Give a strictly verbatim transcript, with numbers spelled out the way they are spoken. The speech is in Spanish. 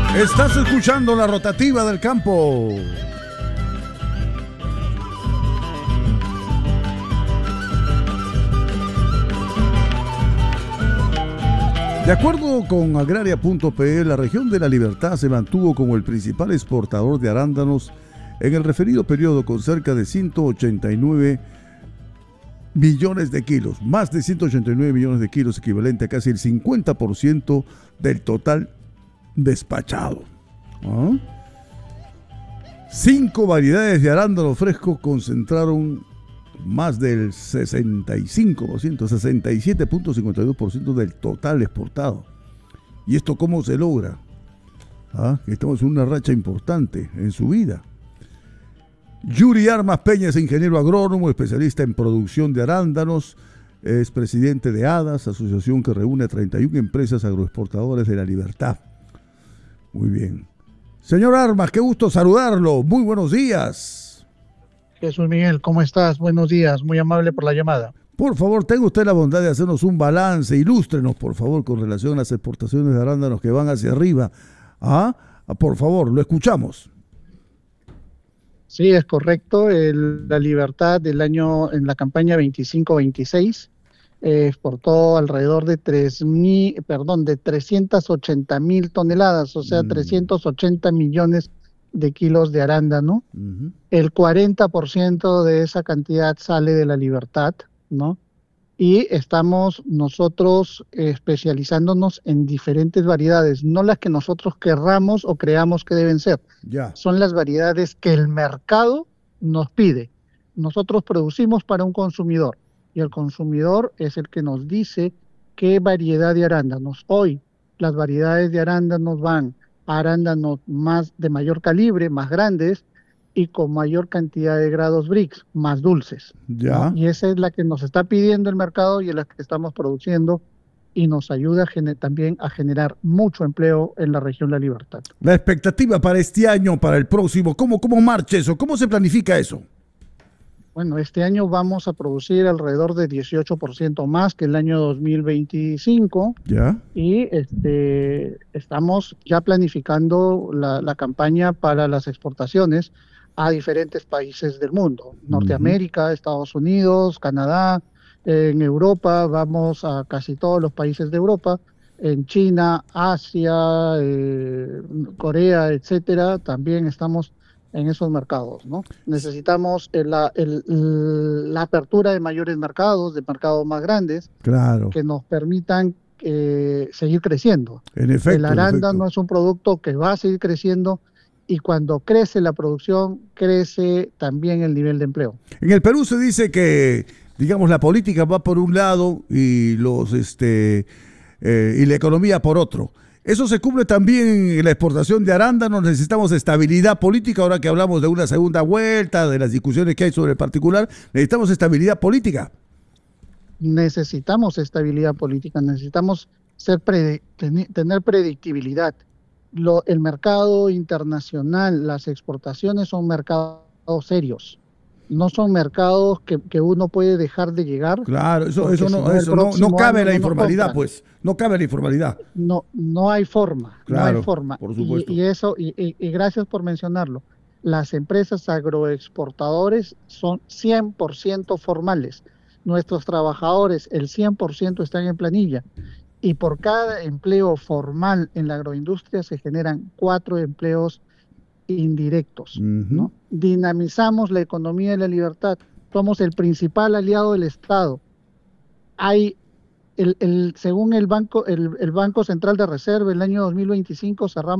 Estás escuchando la rotativa del campo. De acuerdo con agraria punto pe, la región de La Libertad se mantuvo como el principal exportador de arándanos en el referido periodo con cerca de ciento ochenta y nueve millones de kilos, más de ciento ochenta y nueve millones de kilos, equivalente a casi el cincuenta por ciento del total despachado. ¿Ah? Cinco variedades de arándano fresco concentraron más del sesenta y cinco por ciento, sesenta y siete punto cincuenta y dos por ciento del total exportado. ¿Y esto cómo se logra? ¿Ah? Estamos en una racha importante en su vida. Yuri Armas Peña es ingeniero agrónomo, especialista en producción de arándanos, es presidente de ADAS, asociación que reúne a treinta y una empresas agroexportadoras de La Libertad. Muy bien. Señor Armas, qué gusto saludarlo. Muy buenos días. Jesús Miguel, ¿cómo estás? Buenos días, muy amable por la llamada. Por favor, tenga usted la bondad de hacernos un balance, ilústrenos, por favor, con relación a las exportaciones de arándanos que van hacia arriba. ¿Ah? Por favor, lo escuchamos. Sí, es correcto. El, la Libertad del año, en la campaña veinticinco veintiséis, eh, exportó alrededor de tres mil, perdón, de trescientas ochenta mil toneladas, o sea, mm. trescientos ochenta millones de kilos de arándano. Uh-huh. El cuarenta por ciento de esa cantidad sale de La Libertad, ¿no? Y estamos nosotros especializándonos en diferentes variedades, no las que nosotros querramos o creamos que deben ser. Yeah. Son las variedades que el mercado nos pide. Nosotros producimos para un consumidor y el consumidor es el que nos dice qué variedad de arándanos. Hoy las variedades de arándanos van arándanos más de mayor calibre, más grandes y con mayor cantidad de grados Brix, más dulces. Ya. ¿No? Y esa es la que nos está pidiendo el mercado y es la que estamos produciendo y nos ayuda a también a generar mucho empleo en la región La Libertad. La expectativa para este año, para el próximo, ¿cómo, cómo marcha eso? ¿Cómo se planifica eso? Bueno, este año vamos a producir alrededor de dieciocho por ciento más que el año dos mil veinticinco. Ya. Y este, estamos ya planificando la, la campaña para las exportaciones a diferentes países del mundo. Norteamérica, uh-huh. Estados Unidos, Canadá, eh, en Europa, vamos a casi todos los países de Europa, en China, Asia, eh, Corea, etcétera, también estamos en esos mercados, ¿no? Necesitamos el, la, el, la apertura de mayores mercados, de mercados más grandes, claro, que nos permitan eh, seguir creciendo. En efecto, el arándano es un producto que va a seguir creciendo y cuando crece la producción, crece también el nivel de empleo. En el Perú se dice que, digamos, la política va por un lado y los este eh, y la economía por otro. ¿Eso se cumple también en la exportación de arándanos? ¿Necesitamos estabilidad política? Ahora que hablamos de una segunda vuelta, de las discusiones que hay sobre el particular, ¿necesitamos estabilidad política? Necesitamos estabilidad política, necesitamos ser pre, tener predictibilidad. Lo, el mercado internacional, las exportaciones son mercados serios. No son mercados que, que uno puede dejar de llegar. Claro, eso, eso, no, eso no, no cabe la informalidad, pues. No cabe la informalidad. No, no hay forma. Claro, no hay forma. Por supuesto. Y, y eso, y, y, y gracias por mencionarlo. Las empresas agroexportadores son cien por ciento formales. Nuestros trabajadores, el cien por ciento están en planilla. Y por cada empleo formal en la agroindustria se generan cuatro empleos indirectos, uh-huh. ¿no? Dinamizamos la economía de La Libertad. Somos el principal aliado del Estado. Hay, el, el, según el Banco, el, el Banco Central de Reserva, el año dos mil veinticinco cerramos